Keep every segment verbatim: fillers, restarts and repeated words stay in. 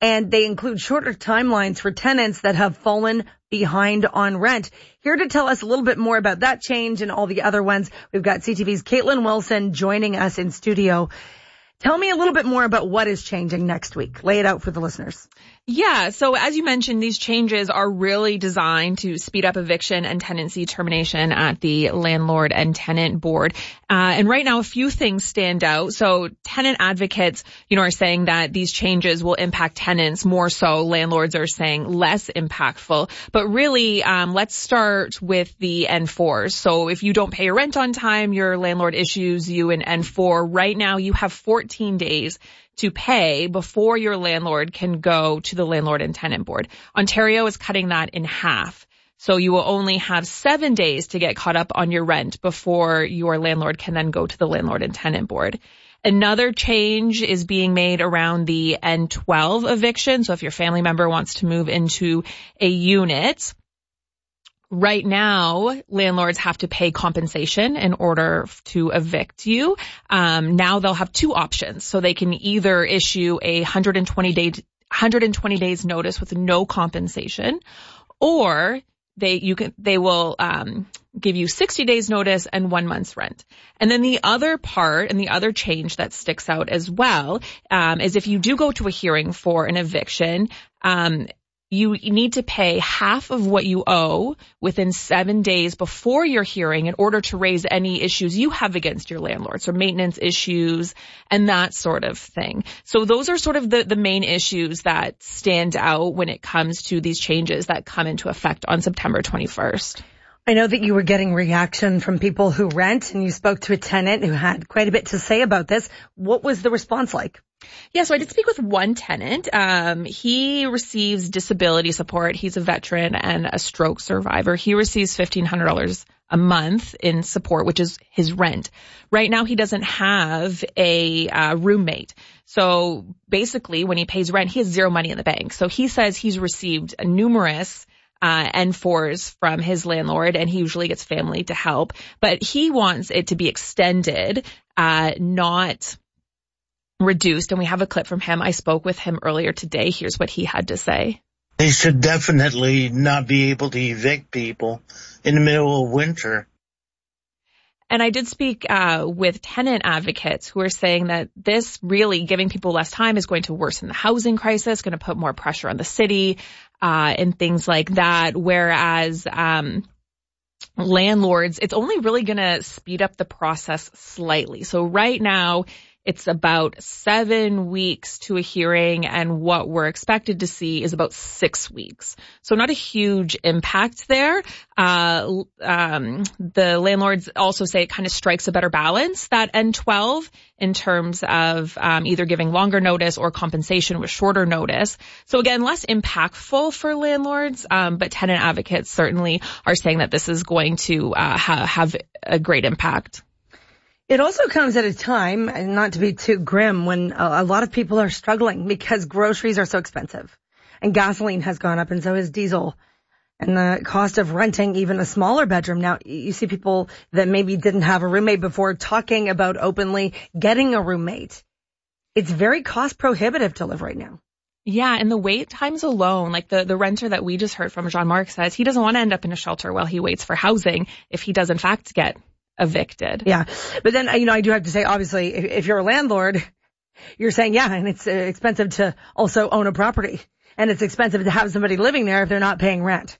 and they include shorter timelines for tenants that have fallen behind on rent. Here to tell us a little bit more about that change and all the other ones, we've got C T V's Caitlin Wilson joining us in studio. Tell me a little bit more about what is changing next week. Lay it out for the listeners. Yeah, so as you mentioned, these changes are really designed to speed up eviction and tenancy termination at the Landlord and Tenant Board. Uh, and right now, a few things stand out. So tenant advocates, you know, are saying that these changes will impact tenants more so. Landlords are saying less impactful. But really, um, let's start with the N fours. So if you don't pay your rent on time, your landlord issues you an N four. Right now, you have fourteen days to pay before your landlord can go to the Landlord and Tenant Board. Ontario is cutting that in half. So you will only have seven days to get caught up on your rent before your landlord can then go to the Landlord and Tenant Board. Another change is being made around the N twelve eviction. So if your family member wants to move into a unit, right now, landlords have to pay compensation in order to evict you. Um, now they'll have two options. So they can either issue a one hundred twenty day, one hundred twenty days notice with no compensation, or they, you can, they will, um, give you sixty days notice and one month's rent. And then the other part and the other change that sticks out as well, um, is if you do go to a hearing for an eviction, um, you need to pay half of what you owe within seven days before your hearing in order to raise any issues you have against your landlord. So maintenance issues and that sort of thing. So those are sort of the, the main issues that stand out when it comes to these changes that come into effect on September twenty-first. I know that you were getting reaction from people who rent, and you spoke to a tenant who had quite a bit to say about this. What was the response like? Yeah, so I did speak with one tenant. Um, he receives disability support. He's a veteran and a stroke survivor. He receives fifteen hundred dollars a month in support, which is his rent. Right now, he doesn't have a uh, roommate. So basically, when he pays rent, he has zero money in the bank. So he says he's received numerous Uh, N fours from his landlord, and he usually gets family to help. But he wants it to be extended, uh, not reduced. And we have a clip from him. I spoke with him earlier today. Here's what he had to say. They should definitely not be able to evict people in the middle of winter. And I did speak uh, with tenant advocates who are saying that this really giving people less time is going to worsen the housing crisis, going to put more pressure on the city uh, and things like that. Whereas um, landlords, it's only really going to speed up the process slightly. So right now, it's about seven weeks to a hearing, and what we're expected to see is about six weeks. So not a huge impact there. Uh, um, the landlords also say it kind of strikes a better balance, that N twelve, in terms of um, either giving longer notice or compensation with shorter notice. So again, less impactful for landlords, um, but tenant advocates certainly are saying that this is going to uh, ha- have a great impact. It also comes at a time, and not to be too grim, when a lot of people are struggling because groceries are so expensive and gasoline has gone up and so has diesel, and the cost of renting even a smaller bedroom. Now, you see people that maybe didn't have a roommate before talking about openly getting a roommate. It's very cost prohibitive to live right now. Yeah, and the wait times alone, like the, the renter that we just heard from, Jean-Marc, says he doesn't want to end up in a shelter while he waits for housing if he does in fact get evicted. Yeah. But then, you know, I do have to say, obviously, if, if you're a landlord, you're saying, yeah, and it's uh, expensive to also own a property, and it's expensive to have somebody living there if they're not paying rent.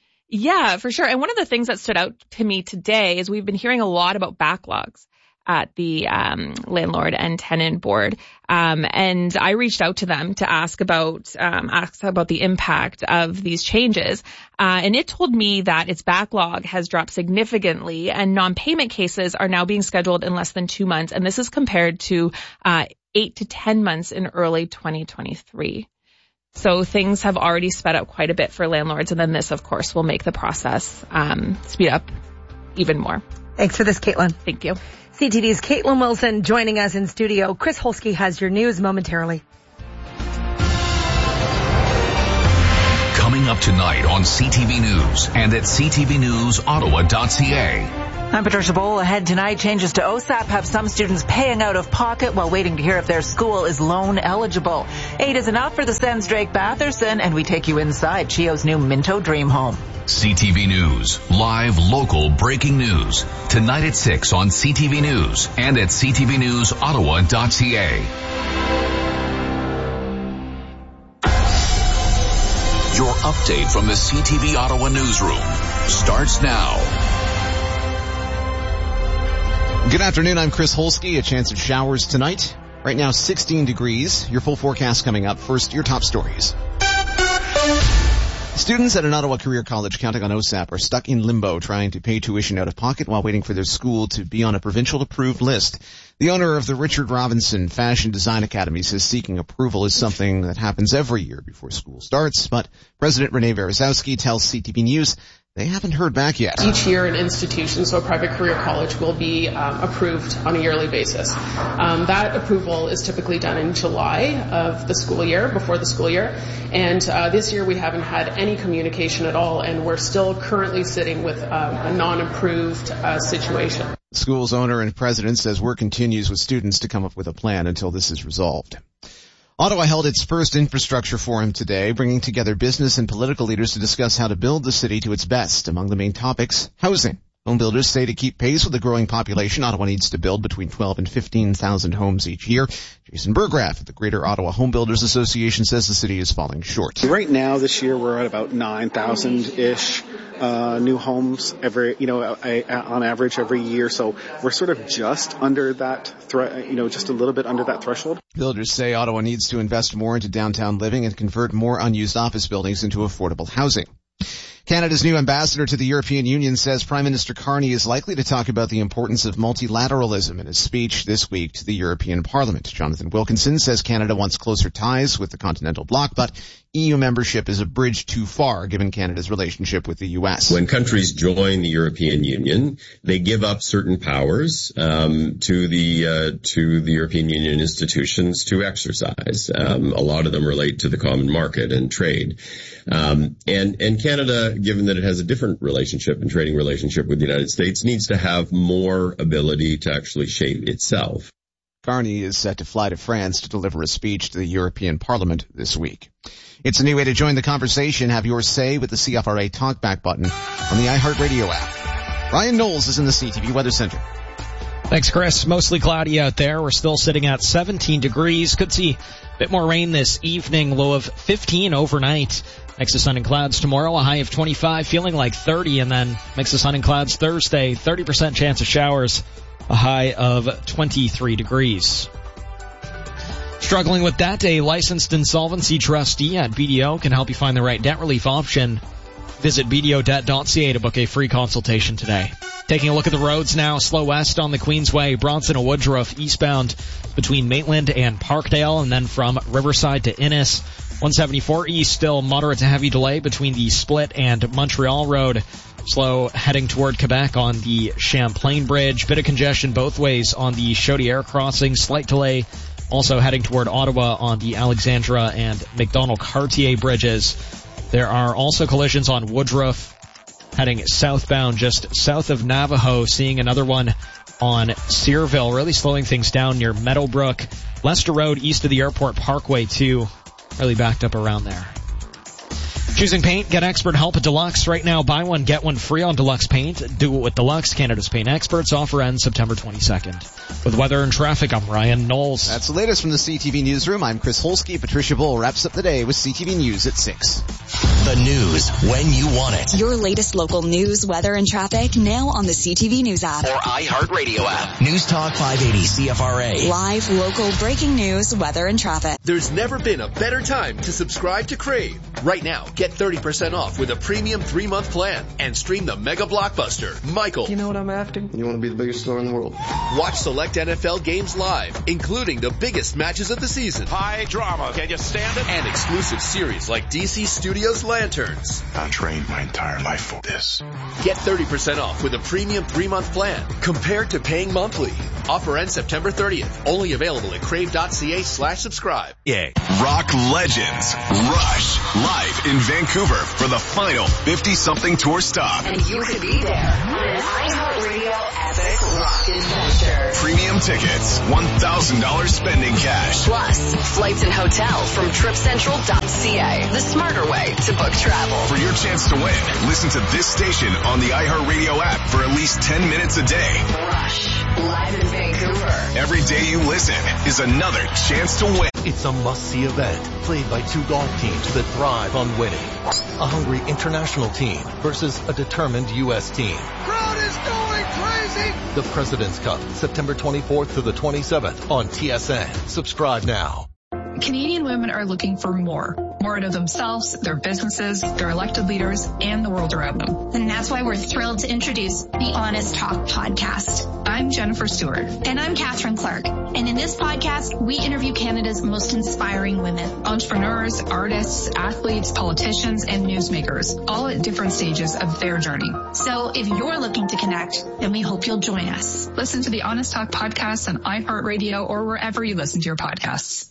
Yeah, for sure. And one of the things that stood out to me today is we've been hearing a lot about backlogs at the um, Landlord and Tenant Board. Um, and I reached out to them to ask about um, ask about the impact of these changes. Uh, and it told me that its backlog has dropped significantly, and non-payment cases are now being scheduled in less than two months. And this is compared to uh, eight to ten months in early twenty twenty-three. So things have already sped up quite a bit for landlords. And then this, of course, will make the process um, speed up even more. Thanks for this, Caitlin. Thank you. C T V's Caitlin Wilson joining us in studio. Chris Holsky has your news momentarily. Coming up tonight on C T V News and at c t v news ottawa dot c a. I'm Patricia Bowl. Ahead tonight, changes to O S A P have some students paying out of pocket while waiting to hear if their school is loan eligible. Eight is enough for the Sens Drake Batherson, and we take you inside Chio's new Minto Dream Home. C T V News, live local breaking news. Tonight at six on C T V News and at c t v news ottawa dot c a. Your update from the C T V Ottawa newsroom starts now. Good afternoon, I'm Chris Holsky. A chance of showers tonight. Right now, sixteen degrees. Your full forecast coming up. First, your top stories. Students at an Ottawa Career College counting on O S A P are stuck in limbo trying to pay tuition out of pocket while waiting for their school to be on a provincial approved list. The owner of the Richard Robinson Fashion Design Academy says seeking approval is something that happens every year before school starts, but President Renee Berezowski tells C T V News they haven't heard back yet. Each year an institution, so a private career college, will be um, approved on a yearly basis. Um, that approval is typically done in July of the school year, before the school year. And uh, this year we haven't had any communication at all, and we're still currently sitting with um, a non-approved uh, situation. The school's owner and president says work continues with students to come up with a plan until this is resolved. Ottawa held its first infrastructure forum today, bringing together business and political leaders to discuss how to build the city to its best. Among the main topics, housing. Home builders say to keep pace with the growing population, Ottawa needs to build between twelve and fifteen thousand homes each year. Jason Burgraff at the Greater Ottawa Home Builders Association says the city is falling short. Right now, this year, we're at about nine thousand-ish uh, new homes every, you know, on average every year. So we're sort of just under that, thre- you know, just a little bit under that threshold. Builders say Ottawa needs to invest more into downtown living and convert more unused office buildings into affordable housing. Canada's new ambassador to the European Union says Prime Minister Carney is likely to talk about the importance of multilateralism in his speech this week to the European Parliament. Jonathan Wilkinson says Canada wants closer ties with the continental bloc, but E U membership is a bridge too far given Canada's relationship with the U S. When countries join the European Union, they give up certain powers um, to the uh, to the European Union institutions to exercise. Um, a lot of them relate to the common market and trade. Um, and, and Canada, given that it has a different relationship and trading relationship with the United States, needs to have more ability to actually shape itself. Carney is set to fly to France to deliver a speech to the European Parliament this week. It's a new way to join the conversation. Have your say with the C F R A Talkback button on the iHeartRadio app. Ryan Knowles is in the C T V Weather Center. Thanks, Chris. Mostly cloudy out there. We're still sitting at seventeen degrees. Could see a bit more rain this evening. Low of fifteen overnight. Mix of sun and clouds tomorrow. A high of twenty-five, feeling like thirty. And then mix of sun and clouds Thursday. thirty percent chance of showers. A high of twenty-three degrees. Struggling with debt? A licensed insolvency trustee at B D O can help you find the right debt relief option. Visit b d o debt dot c a to book a free consultation today. Taking a look at the roads now, slow west on the Queensway, Bronson and Woodruff, eastbound between Maitland and Parkdale, and then from Riverside to Innis. one seventy-four east, still moderate to heavy delay between the Split and Montreal Road. Slow heading toward Quebec on the Champlain Bridge. Bit of congestion both ways on the Chaudière crossing. Slight delay also heading toward Ottawa on the Alexandra and Macdonald-Cartier bridges. There are also collisions on Woodruff heading southbound just south of Navajo. Seeing another one on Searville, really slowing things down near Meadowbrook. Leicester Road east of the Airport Parkway too, really backed up around there. Choosing paint, get expert help at Deluxe. Right now, buy one, get one free on Deluxe Paint. Do it with Deluxe, Canada's paint experts. Offer ends September twenty-second. With weather and traffic, I'm Ryan Knowles. That's the latest from the C T V Newsroom. I'm Chris Holsky. Patricia Bull wraps up the day with C T V News at six. The news when you want it. Your latest local news, weather, and traffic now on the C T V News app. Or iHeartRadio app. News Talk five eighty C F R A. Live, local, breaking news, weather, and traffic. There's never been a better time to subscribe to Crave. Right now, get thirty percent off with a premium three-month plan and stream the mega blockbuster, Michael. You know what I'm after? You want to be the biggest star in the world. Watch select N F L games live, including the biggest matches of the season. High drama. Can you stand it? And exclusive series like D C Studios Lanterns. I trained my entire life for this. Get thirty percent off with a premium three-month plan compared to paying monthly. Offer ends September thirtieth. Only available at crave.ca slash subscribe. Yeah. Rock legends Rush live in Vancouver for the final fifty-something tour stop. And you could be there. An iHeartRadio Epic Rock Adventure. Premium tickets, one thousand dollars spending cash. Plus, flights and hotel from trip central dot c a. The smarter way to book travel. For your chance to win, listen to this station on the iHeartRadio app for at least ten minutes a day. Rush, live in Vancouver. Every day you listen is another chance to win. It's a must-see event played by two golf teams that thrive on winning. A hungry international team versus a determined U S team. Crowd is going crazy! The President's Cup, September twenty-fourth to the twenty-seventh on T S N. Subscribe now. Canadian women are looking for more. More out of themselves, their businesses, their elected leaders, and the world around them. And that's why we're thrilled to introduce the Honest Talk podcast. I'm Jennifer Stewart. And I'm Catherine Clark. And in this podcast, we interview Canada's most inspiring women. Entrepreneurs, artists, athletes, politicians, and newsmakers, all at different stages of their journey. So if you're looking to connect, then we hope you'll join us. Listen to the Honest Talk podcast on iHeartRadio or wherever you listen to your podcasts.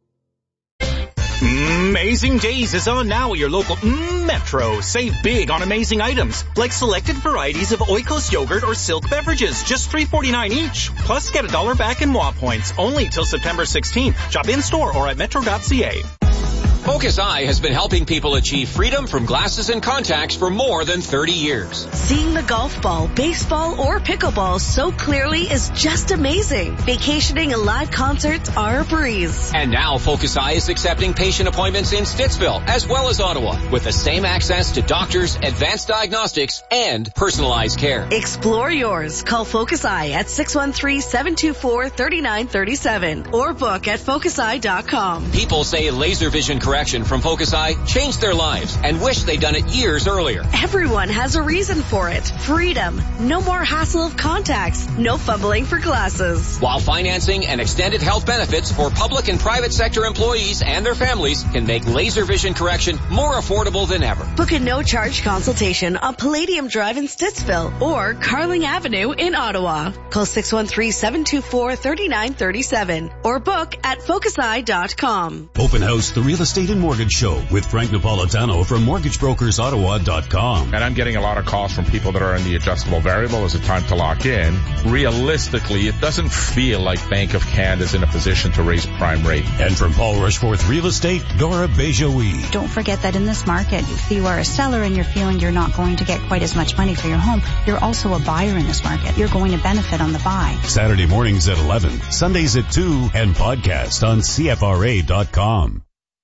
Amazing Days is on now at your local mm, Metro. Save big on amazing items like selected varieties of Oikos yogurt or Silk beverages, just three forty-nine each. Plus, get a dollar back in W A points only till September sixteenth. Shop in store or at metro dot c a. Focus Eye has been helping people achieve freedom from glasses and contacts for more than thirty years. Seeing the golf ball, baseball, or pickleball so clearly is just amazing. Vacationing and live concerts are a breeze. And now Focus Eye is accepting patient appointments in Stittsville as well as Ottawa with the same access to doctors, advanced diagnostics, and personalized care. Explore yours. Call Focus Eye at six one three, seven two four, three nine three seven or book at focus eye dot com. People say laser vision correction from Focus Eye changed their lives and wish they'd done it years earlier. Everyone has a reason for it. Freedom. No more hassle of contacts. No fumbling for glasses. While financing and extended health benefits for public and private sector employees and their families can make laser vision correction more affordable than ever. Book a no-charge consultation on Palladium Drive in Stittsville or Carling Avenue in Ottawa. Call six one three, seven two four, three nine three seven or book at focus eye dot com. Open House, the real estate and mortgage show with Frank Napolitano from mortgage brokers ottawa dot com. And I'm getting a lot of calls from people that are in the adjustable variable. Is it time to lock in? Realistically, it doesn't feel like Bank of Canada is in a position to raise prime rate. And from Paul Rushforth Real Estate, Dora Bejoui. Don't forget that in this market, if you are a seller and you're feeling you're not going to get quite as much money for your home, you're also a buyer in this market. You're going to benefit on the buy. Saturday mornings at eleven, Sundays at two, and podcast on C F R A dot com.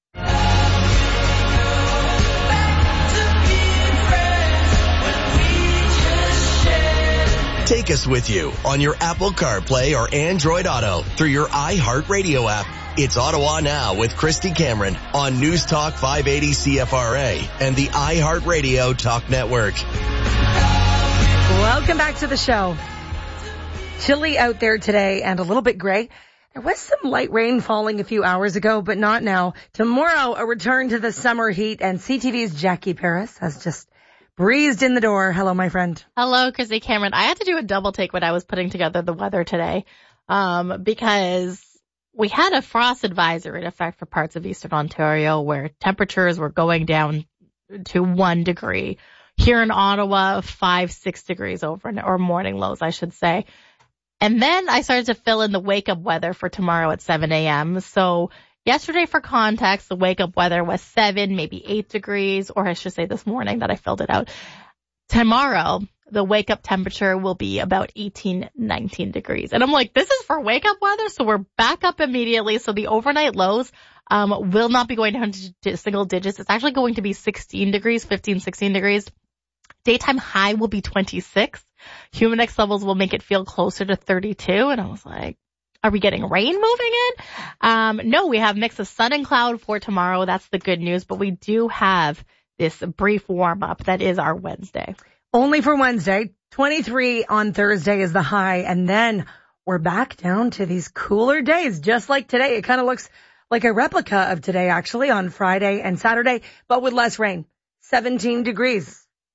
Take us with you on your Apple CarPlay or Android Auto through your iHeartRadio app. It's Ottawa Now with Christy Cameron on News Talk five eighty C F R A and the iHeartRadio Talk Network. Welcome back to the show. Chilly out there today and a little bit gray. There was some light rain falling a few hours ago, but not now. Tomorrow, a return to the summer heat, and C T V's Jackie Paris has just breezed in the door. Hello, my friend. Hello, Chrissy Cameron. I had to do a double take when I was putting together the weather today, um, because we had a frost advisory in effect for parts of eastern Ontario where temperatures were going down to one degree. Here in Ottawa, five, six degrees over, or morning lows, I should say. And then I started to fill in the wake-up weather for tomorrow at seven a.m. So yesterday, for context, the wake-up weather was seven, maybe eight degrees, or I should say this morning that I filled it out. Tomorrow, the wake-up temperature will be about eighteen, nineteen degrees. And I'm like, this is for wake-up weather? So we're back up immediately. So the overnight lows um will not be going down to single digits. It's actually going to be sixteen degrees, fifteen, sixteen degrees. Daytime high will be twenty-six. Humidex levels will make it feel closer to thirty-two. And I was like, are we getting rain moving in? Um, no, we have a mix of sun and cloud for tomorrow. That's the good news. But we do have this brief warm up that is our Wednesday. Only for Wednesday. twenty-three on Thursday is the high. And then we're back down to these cooler days, just like today. It kind of looks like a replica of today, actually, on Friday and Saturday, but with less rain. seventeen degrees.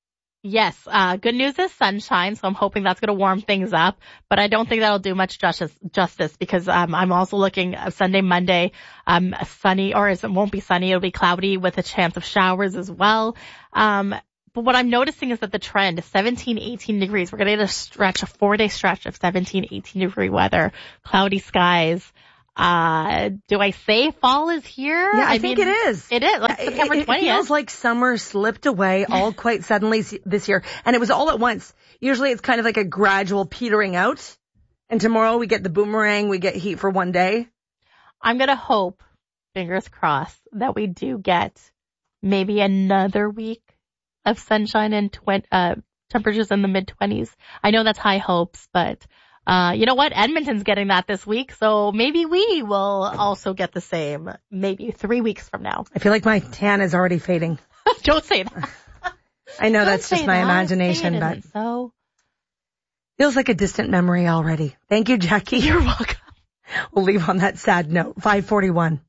Yes, uh, good news is sunshine, so I'm hoping that's going to warm things up, but I don't think that'll do much justice, justice because um, I'm also looking at Sunday, Monday, um, sunny, or it won't be sunny, it'll be cloudy with a chance of showers as well. Um, but what I'm noticing is that the trend is seventeen, eighteen degrees. We're going to get a stretch, a four-day stretch of seventeen, eighteen degree weather, cloudy skies. Uh, do I say fall is here? Yeah, I, I think mean, it is. It is. Like September twentieth. It feels like summer slipped away all quite suddenly this year. And it was all at once. Usually it's kind of like a gradual petering out. And tomorrow we get the boomerang, we get heat for one day. I'm going to hope, fingers crossed, that we do get maybe another week of sunshine and tw- uh, temperatures in the mid-twenties. I know that's high hopes, but... Uh, you know what? Edmonton's getting that this week, so maybe we will also get the same, maybe three weeks from now. I feel like my tan is already fading. Don't say that. I know Don't that's just my that. imagination, but so feels like a distant memory already. Thank you, Jackie. You're welcome. We'll leave on that sad note. five forty-one.